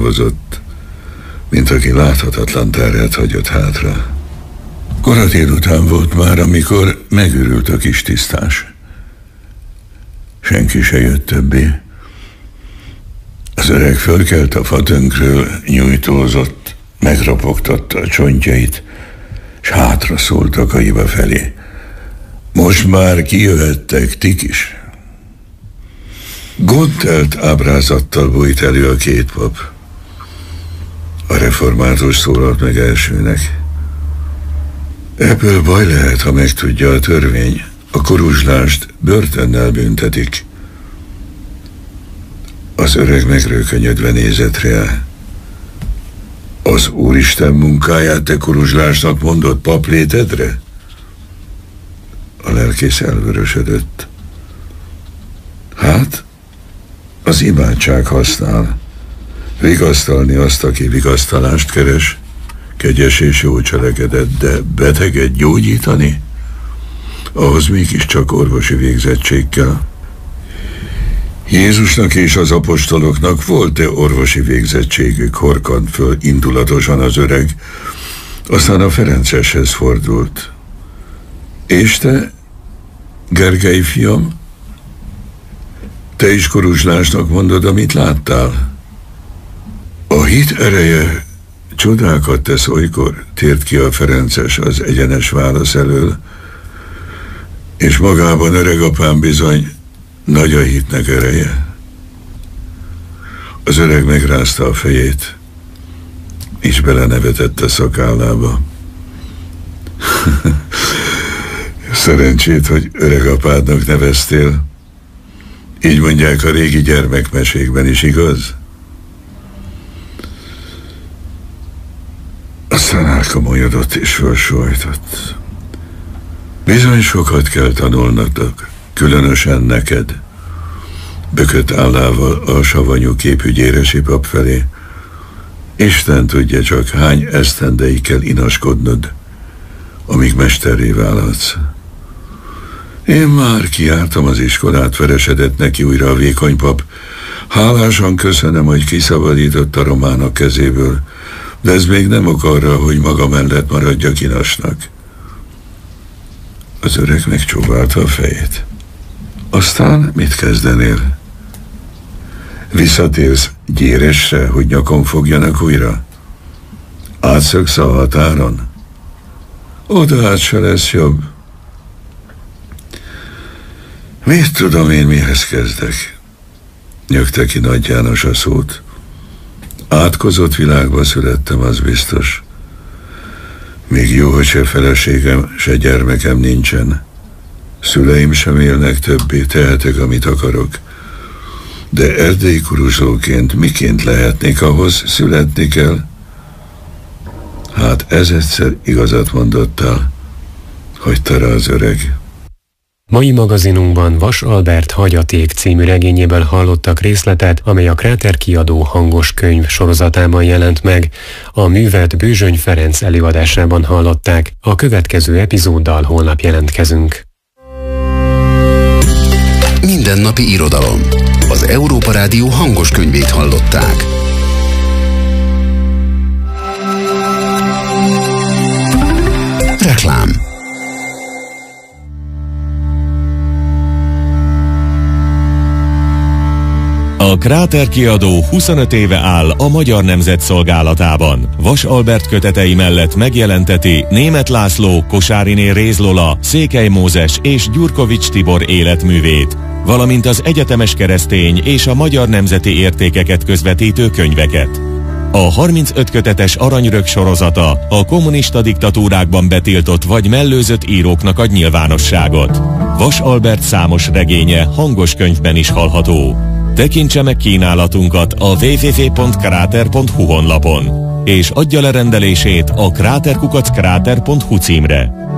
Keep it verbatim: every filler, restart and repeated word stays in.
távolozott, mint aki láthatatlan terhet hagyott hátra. Kora délután volt már, amikor megőrült a kis tisztás. Senki se jött többé. Az öreg fölkelt a fatönkről, nyújtózott, megropogtatta a csontjait, s hátra szólt a kaiba felé. Most már kijöhettek tik is. Gondtelt ábrázattal bújt elő a két pap. A református szólalt meg elsőnek. Ebből baj lehet, ha megtudja a törvény. A koruzslást börtönnel büntetik. Az öreg megrőkönyödve nézett rá. Az Úristen munkáját te koruzslásnak mondott paplétedre? A lelkész elvörösödött. Hát, az imádság használ. Vigasztalni azt, aki vigasztalást keres, kegyes és jó cselekedet, de beteget gyógyítani? Ahhoz mégiscsak orvosi végzettség kell. Jézusnak és az apostoloknak volt-e orvosi végzettségük? Horkant föl indulatosan az öreg, aztán a ferenceshez fordult. És te, Gergely fiam, te is koruzslásnak mondod, amit láttál? A hit ereje csodákat tesz olykor, tért ki a ferences az egyenes válasz elől, és magában öregapám bizony nagy a hitnek ereje. Az öreg megrázta a fejét, és belenevetett a szakállába. Szerencsét, hogy öregapádnak neveztél. Így mondják a régi gyermekmesékben is, igaz? Aztán elkomolyodott és fölsóhajtott. Bizony sokat kell tanulnatok, különösen neked. Bökött állával a savanyú képű gyéresi pap felé. Isten tudja csak, hány esztendeig kell inaskodnod, amíg mesterré válhatsz. Én már kijártam az iskolát, veresedett neki újra a vékony pap. Hálásan köszönöm, hogy kiszabadított a romának kezéből, de ez még nem ok arra, hogy maga mellett maradjak inasnak. Az öreg megcsóválta a fejét. Aztán mit kezdenél? Visszatérsz Gyéresre, hogy nyakon fogjanak újra? Átszöksz a határon? Oda át se lesz jobb. Mit tudom én, mihez kezdek? Nyögte ki Nagy János a szót. Átkozott világba születtem, az biztos. Még jó, hogy se feleségem, se gyermekem nincsen. Szüleim sem élnek többé, tehetek, amit akarok. De erdélyi kuruzslóként miként lehetnék, ahhoz születni kell? Hát ez egyszer igazat mondottál, hagyta rá az öreg. Mai magazinunkban Vas Albert Hagyaték című regényéből hallottak részletet, amely a Kráter Kiadó hangos könyv sorozatában jelent meg. A művet Bőzsöny Ferenc előadásában hallották. A következő epizóddal holnap jelentkezünk. Mindennapi irodalom. Az Európa Rádió hangos könyvét hallották. Reklám. A Kráter Kiadó huszonöt éve áll a Magyar Nemzet szolgálatában. Vas Albert kötetei mellett megjelenteti Németh László, Kosáriné Réz Lola, Székely Mózes és Gyurkovics Tibor életművét, valamint az egyetemes keresztény és a magyar nemzeti értékeket közvetítő könyveket. A harmincöt kötetes Aranyrög sorozata a kommunista diktatúrákban betiltott vagy mellőzött íróknak ad nyilvánosságot. Vas Albert számos regénye hangos könyvben is hallható. Tekintse meg kínálatunkat a double-u double-u double-u pont kráter pont hu honlapon, és adja le rendelését a kráterkukac kráter pont hu címre.